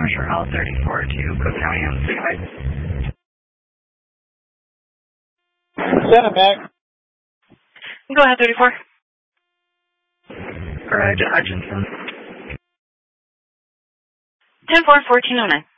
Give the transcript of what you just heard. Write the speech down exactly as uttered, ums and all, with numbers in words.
North Route thirty-four to Cook County on Skype. Send it back. Go ahead, thirty-four. Alright, Hutchinson. ten four, fourteen oh nine.